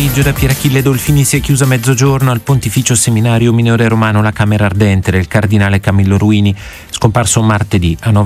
pomeriggio da Pierachille Dolfini. Si è chiusa a mezzogiorno al Pontificio Seminario Minore Romano la Camera Ardente del cardinale Camillo Ruini, scomparso martedì a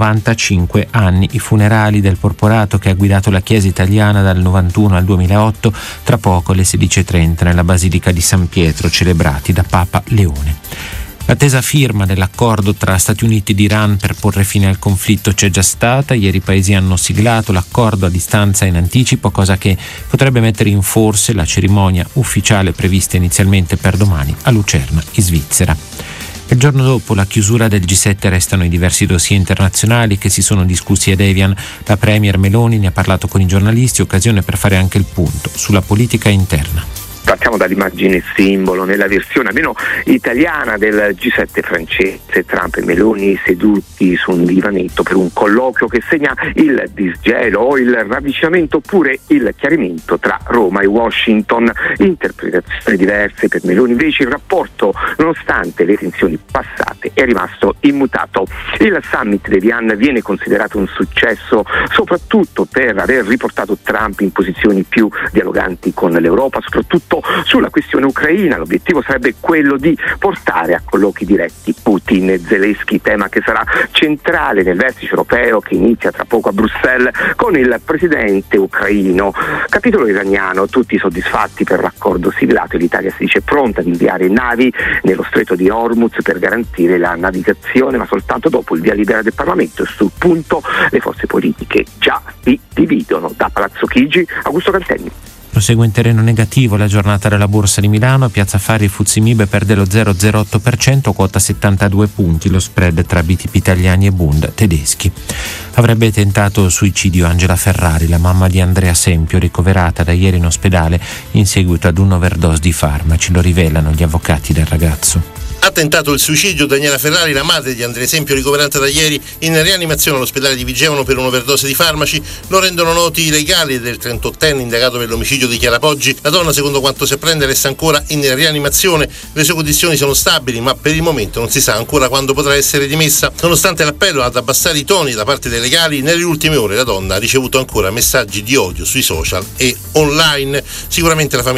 95 anni. I funerali del porporato che ha guidato la Chiesa italiana dal 91 al 2008, tra poco alle 16:30 nella Basilica di San Pietro, celebrati da Papa Leone. L'attesa firma dell'accordo tra Stati Uniti ed Iran per porre fine al conflitto c'è già stata. Ieri i paesi hanno siglato l'accordo a distanza in anticipo, cosa che potrebbe mettere in forse la cerimonia ufficiale prevista inizialmente per domani a Lucerna, in Svizzera. Il giorno dopo la chiusura del G7 restano i diversi dossier internazionali che si sono discussi ad Evian. La premier Meloni ne ha parlato con i giornalisti, occasione per fare anche il punto sulla politica interna. Partiamo dall'immagine simbolo nella versione almeno italiana del G7 francese, Trump e Meloni seduti su un divanetto per un colloquio che segna il disgelo o il ravvicinamento oppure il chiarimento tra Roma e Washington. Interpretazioni diverse per Meloni, invece il rapporto, nonostante le tensioni passate, è rimasto immutato. Il summit di Evian viene considerato un successo soprattutto per aver riportato Trump in posizioni più dialoganti con l'Europa, soprattutto sulla questione ucraina. L'obiettivo sarebbe quello di portare a colloqui diretti Putin e Zelensky, tema che sarà centrale nel vertice europeo che inizia tra poco a Bruxelles con il presidente ucraino. Capitolo iraniano, tutti soddisfatti per l'accordo siglato e l'Italia si dice pronta ad inviare navi nello stretto di Hormuz per garantire la navigazione, ma soltanto dopo il via libera del Parlamento. Sul punto le forze politiche già si dividono. Da Palazzo Chigi, Augusto Cantelli. Prosegue in terreno negativo la giornata della Borsa di Milano. A Piazza Affari il FTSE MIB perde lo 0,08%, quota 72 punti, lo spread tra BTP italiani e Bund tedeschi. Avrebbe tentato suicidio Angela Ferrari, la mamma di Andrea Sempio, ricoverata da ieri in ospedale in seguito ad un'overdose di farmaci, lo rivelano gli avvocati del ragazzo. Ha tentato il suicidio Daniela Ferrari, la madre di Andrea Sempio, ricoverata da ieri in rianimazione all'ospedale di Vigevano per un'overdose di farmaci. Lo rendono noti i legali del 38enne indagato per l'omicidio di Chiara Poggi. La donna, secondo quanto si apprende, resta ancora in rianimazione. Le sue condizioni sono stabili, ma per il momento non si sa ancora quando potrà essere dimessa. Nonostante l'appello ad abbassare i toni da parte dei legali, nelle ultime ore la donna ha ricevuto ancora messaggi di odio sui social e online. Sicuramente la famiglia